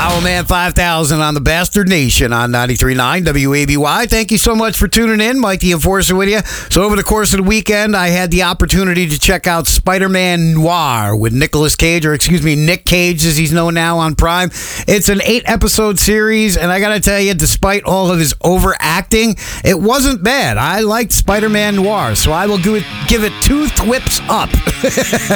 Owlman 5000 on the Bastard Nation on 93.9 WABY. Thank you so much for tuning in. Mike the Enforcer with you. So over the course of the weekend, I had the opportunity to check out Spider-Man Noir with Nick Cage, as he's known now on Prime. It's an 8-episode series, and I got to tell you, despite all of his overacting, it wasn't bad. I liked Spider-Man Noir, so I will give it 2 thwips up.